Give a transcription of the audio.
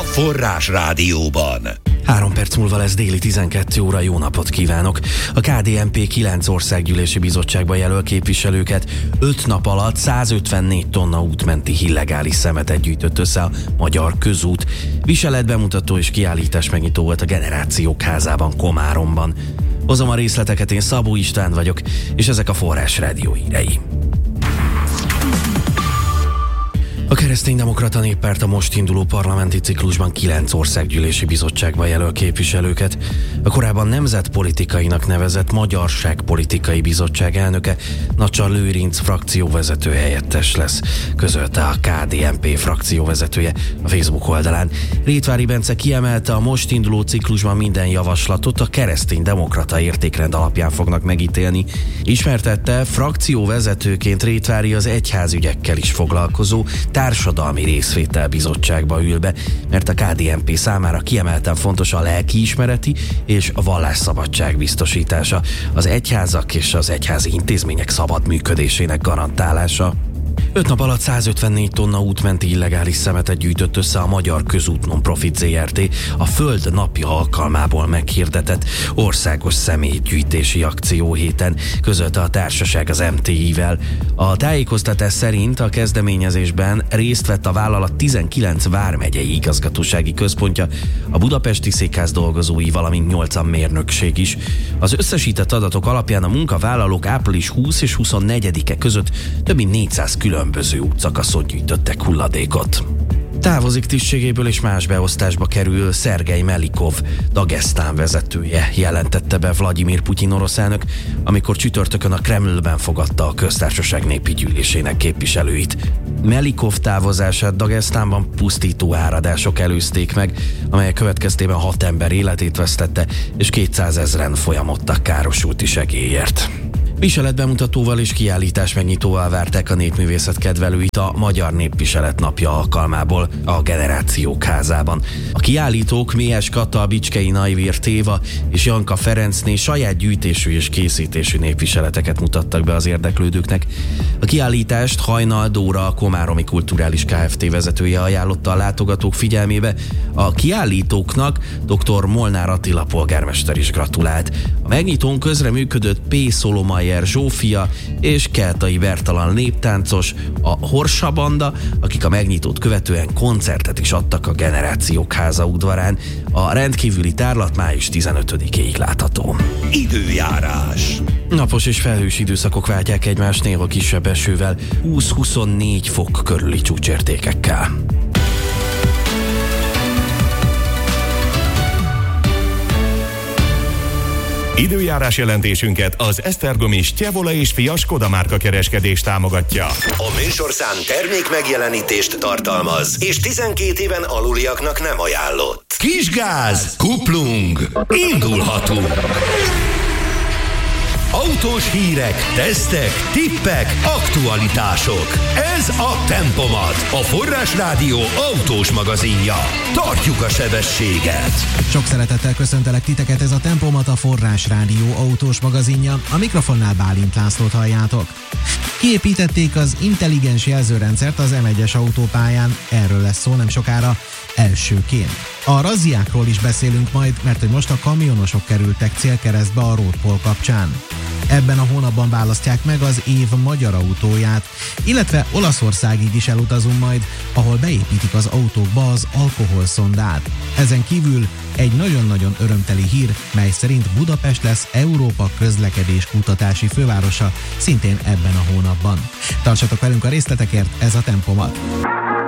Forrás Rádióban. 3 perc múlva lesz déli 12 óra, jó napot kívánok! A KDNP 9 országgyűlési bizottságba jelöl képviselőket. 5 nap alatt 154 tonna útmenti illegális szemetet gyűjtött össze a Magyar Közút. Viseletbemutató és kiállítás megnyitó volt a Generációk Házában, Komáromban. Hozom a részleteket, én Szabó István vagyok, és ezek a Forrás Rádió hírei. A Kereszténydemokrata Néppárt a most induló parlamenti ciklusban 9 országgyűlési bizottságba jelöl képviselőket. A korábban nemzetpolitikainak nevezett Magyarságpolitikai Bizottság elnöke Nacsar Lőrinc frakcióvezető helyettes lesz, közölte a KDNP frakcióvezetője a Facebook oldalán. Rétvári Bence kiemelte, a most induló ciklusban minden javaslatot a kereszténydemokrata értékrend alapján fognak megítélni. Ismertette, frakcióvezetőként Rétvári az egyházügyekkel is foglalkozó társadalmi részvételbizottságba ül be, mert a KDNP számára kiemelten fontos a lelkiismereti és a vallásszabadság biztosítása, az egyházak és az egyházi intézmények szabad működésének garantálása. 5 nap alatt 154 tonna útmenti illegális szemetet gyűjtött össze a Magyar Közút Non-Profit Zrt. a Föld napja alkalmából meghirdetett országos szemétgyűjtési akció héten, közölte a társaság az MTI-vel. A tájékoztatás szerint a kezdeményezésben részt vett a vállalat 19 vármegyei igazgatósági központja, a budapesti székház dolgozói, valamint 8 mérnökség is. Az összesített adatok alapján a munkavállalók április 20 és 24-e között több mint 400 különböző útszakaszon gyűjtöttek hulladékot. Távozik tisztségéből és más beosztásba kerül Szergej Melikov, Dagesztán vezetője, jelentette be Vladimir Putyin orosz elnök, amikor csütörtökön a Kremlben fogadta a köztársaság népi gyűlésének képviselőit. Melikov távozását Dagesztánban pusztító áradások előzték meg, amelyek következtében 6 ember életét vesztette, és 200 000-en folyamodtak károsulti segélyért. Viseletbemutatóval és kiállítás megnyitóval várták a népművészet kedvelőit a Magyar Népviselet napja alkalmából a Generációk Házában. A kiállítók Méhes Kata, Bicskei Najvér Téva és Janka Ferencné saját gyűjtésű és készítésű népviseleteket mutattak be az érdeklődőknek. A kiállítást Hajnal Dóra, a Komáromi Kulturális Kft. Vezetője ajánlotta a látogatók figyelmébe. A kiállítóknak dr. Molnár Attila polgármester is gratulált. A megnyitón közreműködött P. Szolomajer Zsófia és Keltai Bertalan néptáncos, a Horsa Banda, akik a megnyitót követően koncertet is adtak a Generációk Háza udvarán. A rendkívüli tárlat május 15-ig látható. Időjárás. Napos és felhős időszakok váltják egymást, néha kisebb esővel, 20-24 fok körüli csúcsértékekkel. Időjárás jelentésünket az Esztergomi Stjevola és Fia Skoda márka kereskedés támogatja. A műsorszám termék megjelenítést tartalmaz, és 12 éven aluliaknak nem ajánlott. Kisgáz, kuplung, indulhatunk! Autós hírek, tesztek, tippek, aktualitások. Ez a Tempomat, a Forrás Rádió autós magazinja. Tartjuk a sebességet! Sok szeretettel köszöntelek titeket, ez a Tempomat, a Forrás Rádió autós magazinja. A mikrofonnál Bálint Lászlót halljátok. Kiépítették az intelligens jelzőrendszert az M1-es autópályán, erről lesz szó nem sokára elsőként. A razziákról is beszélünk majd, mert hogy most a kamionosok kerültek célkeresztbe a Roadpol kapcsán. Ebben a hónapban választják meg az év magyar autóját, illetve Olaszországig is elutazunk majd, ahol beépítik az autókba az alkoholszondát. Ezen kívül egy nagyon-nagyon örömteli hír, mely szerint Budapest lesz Európa közlekedés kutatási fővárosa szintén ebben a hónapban. Tartsatok velünk a részletekért, ez a Tempomat.